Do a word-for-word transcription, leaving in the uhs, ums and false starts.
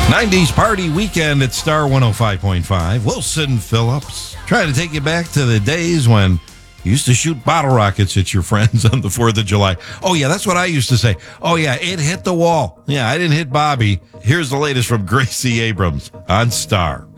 nineties party weekend at Star one oh five point five. Wilson Phillips trying to take you back to the days when you used to shoot bottle rockets at your friends on the fourth of July. Oh, yeah, that's what I used to say. Oh, yeah, it hit the wall. Yeah, I didn't hit Bobby. Here's the latest from Gracie Abrams on Star.